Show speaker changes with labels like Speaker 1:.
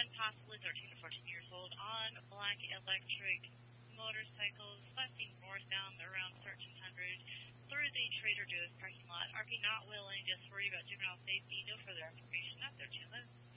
Speaker 1: one, possibly 13 to 14 years old, on black electric motorcycles, busting northbound around 1300 through the Trader Joe's parking lot. RP not willing, just worried about juvenile safety. No further information. Up there, 2